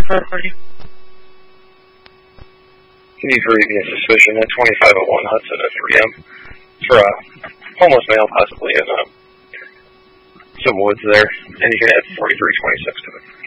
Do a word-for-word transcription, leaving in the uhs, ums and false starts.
property? Can you read me a suspicion at twenty-five oh one Hudson at three M for a homeless male, possibly in uh, some woods there, and you can add forty-three twenty-six to it.